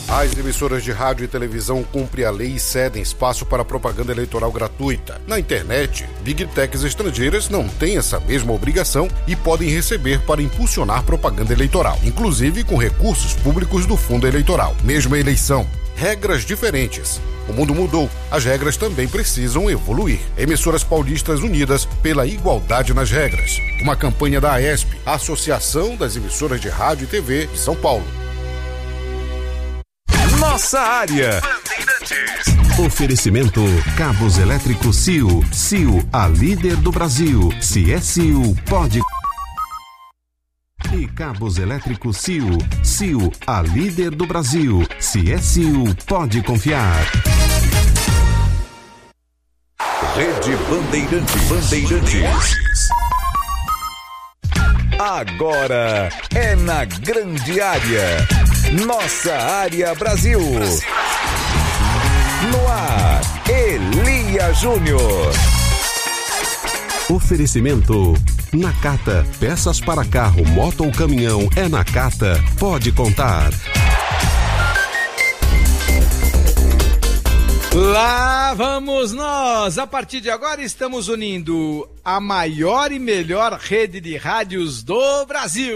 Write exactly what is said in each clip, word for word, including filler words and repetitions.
As emissoras de rádio e televisão cumprem a lei e cedem espaço para propaganda eleitoral gratuita. Na internet, Big Techs estrangeiras não têm essa mesma obrigação e podem receber para impulsionar propaganda eleitoral, inclusive com recursos públicos do fundo eleitoral. Mesma eleição, regras diferentes. O mundo mudou, as regras também precisam evoluir. Emissoras paulistas unidas pela igualdade nas regras. Uma campanha da AESP, Associação das Emissoras de Rádio e T V de São Paulo. Nossa área. Oferecimento Cabos Elétricos C I U. C I U, a líder do Brasil. Se é C I U, pode. E Cabos Elétricos C I U. C I U, a líder do Brasil. Se é C I U, pode confiar. Rede Bandeirantes. Bandeirantes. Agora é na grande área. Nossa área Brasil. No ar, Elia Júnior. Oferecimento Nakata. Peças para carro, moto ou caminhão é Nakata. Pode contar. Lá vamos nós! A partir de agora estamos unindo a maior e melhor rede de rádios do Brasil.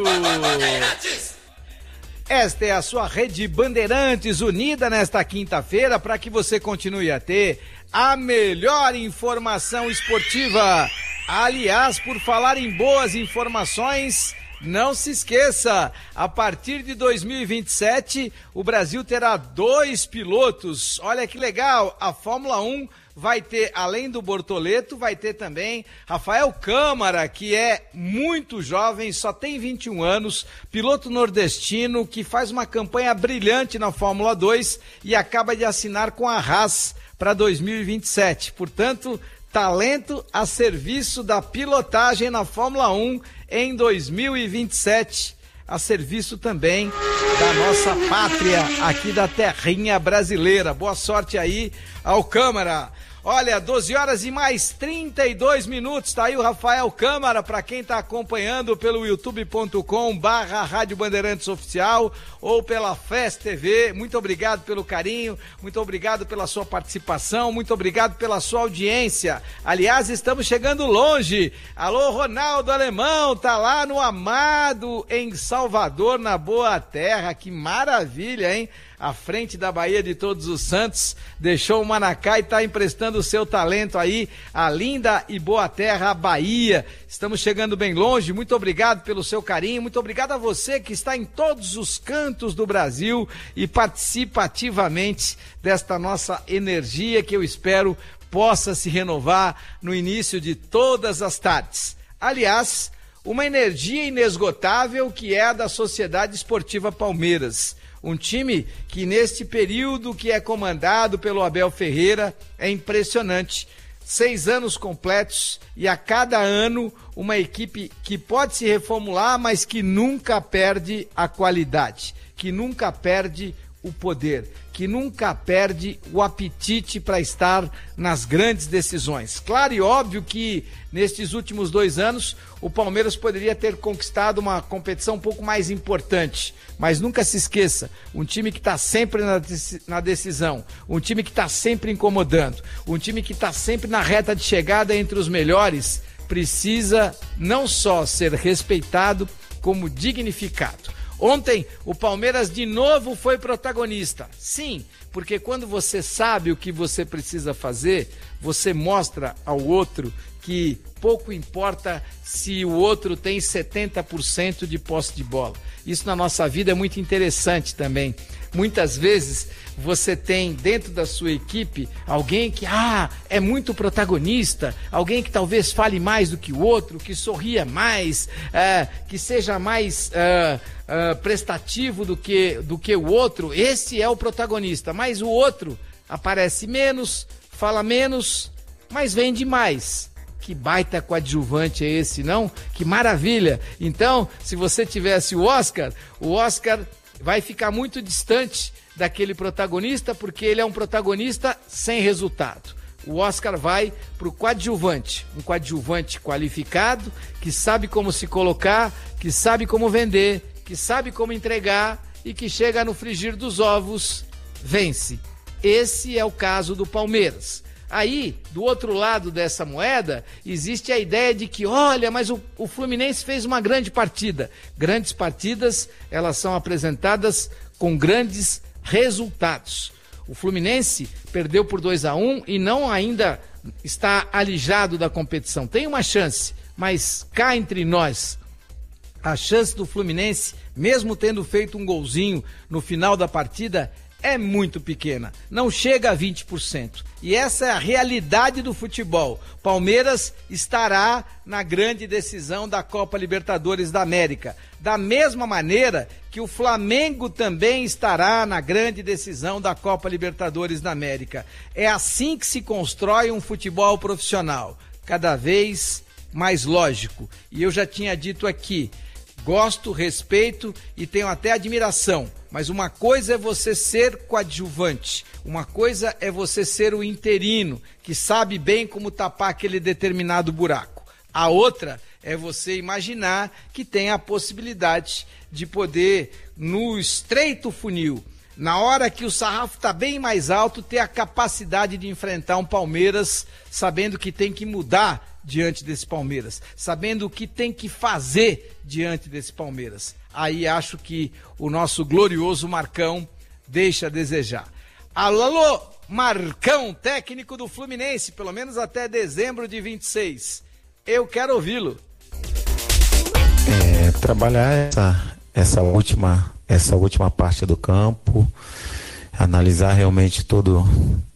Esta é a sua Rede Bandeirantes, unida nesta quinta-feira para que você continue a ter a melhor informação esportiva. Aliás, por falar em boas informações, não se esqueça, a partir de dois mil e vinte e sete, o Brasil terá dois pilotos. Olha que legal, a Fórmula um vai ter, além do Bortoleto, vai ter também Rafael Câmara, que é muito jovem, só tem vinte e um anos, piloto nordestino, que faz uma campanha brilhante na Fórmula dois e acaba de assinar com a Haas para dois mil e vinte e sete. Portanto, talento a serviço da pilotagem na Fórmula um em dois mil e vinte e sete, a serviço também da nossa pátria, aqui da terrinha brasileira. Boa sorte aí ao Câmara. Olha, doze horas e mais trinta e dois minutos, tá aí o Rafael Câmara, para quem tá acompanhando pelo youtube ponto com barra Rádio Bandeirantes Oficial ou pela F E S T V. Muito obrigado pelo carinho, muito obrigado pela sua participação, muito obrigado pela sua audiência. Aliás, estamos chegando longe. Alô, Ronaldo Alemão, tá lá no Amado, em Salvador, na Boa Terra. Que maravilha, hein? À frente da Bahia de Todos os Santos, deixou o Manacá e está emprestando o seu talento aí, a linda e boa terra, a Bahia. Estamos chegando bem longe, muito obrigado pelo seu carinho, muito obrigado a você que está em todos os cantos do Brasil e participa ativamente desta nossa energia que eu espero possa se renovar no início de todas as tardes. Aliás, uma energia inesgotável que é a da Sociedade Esportiva Palmeiras. Um time que neste período que é comandado pelo Abel Ferreira é impressionante. Seis anos completos e a cada ano uma equipe que pode se reformular, mas que nunca perde a qualidade, que nunca perde o poder, que nunca perde o apetite para estar nas grandes decisões. Claro e óbvio que nestes últimos dois anos o Palmeiras poderia ter conquistado uma competição um pouco mais importante, mas nunca se esqueça, um time que está sempre na, na decisão, um time que está sempre incomodando, um time que está sempre na reta de chegada entre os melhores, precisa não só ser respeitado, como dignificado. Ontem, o Palmeiras de novo foi protagonista. Sim, porque quando você sabe o que você precisa fazer, você mostra ao outro que pouco importa se o outro tem setenta por cento de posse de bola. Isso na nossa vida é muito interessante também. Muitas vezes você tem dentro da sua equipe alguém que ah, é muito protagonista, alguém que talvez fale mais do que o outro, que sorria mais, é, que seja mais é, é, prestativo do que, do que o outro. Esse é o protagonista, mas o outro aparece menos, fala menos, mas vende mais. Que baita coadjuvante é esse, não? Que maravilha! Então, se você tivesse o Oscar, o Oscar vai ficar muito distante daquele protagonista, porque ele é um protagonista sem resultado. O Oscar vai para o coadjuvante, um coadjuvante qualificado, que sabe como se colocar, que sabe como vender, que sabe como entregar e que chega no frigir dos ovos, vence. Esse é o caso do Palmeiras. Aí, do outro lado dessa moeda, existe a ideia de que, olha, mas o, o Fluminense fez uma grande partida. Grandes partidas, elas são apresentadas com grandes resultados. O Fluminense perdeu por dois a um e não ainda está alijado da competição. Tem uma chance, mas cá entre nós, a chance do Fluminense, mesmo tendo feito um golzinho no final da partida, é muito pequena, não chega a vinte por cento. E essa é a realidade do futebol. Palmeiras estará na grande decisão da Copa Libertadores da América. Da mesma maneira que o Flamengo também estará na grande decisão da Copa Libertadores da América. É assim que se constrói um futebol profissional, cada vez mais lógico. E eu já tinha dito aqui, gosto, respeito e tenho até admiração, mas uma coisa é você ser coadjuvante, uma coisa é você ser o interino, que sabe bem como tapar aquele determinado buraco. A outra é você imaginar que tem a possibilidade de poder, no estreito funil, na hora que o sarrafo está bem mais alto, ter a capacidade de enfrentar um Palmeiras, sabendo que tem que mudar diante desse Palmeiras, sabendo o que tem que fazer diante desse Palmeiras. Aí acho que o nosso glorioso Marcão deixa a desejar. Alô, alô, Marcão, técnico do Fluminense, pelo menos até dezembro de vinte e seis. Eu quero ouvi-lo. É, trabalhar essa, essa, última, essa última parte do campo, analisar realmente todo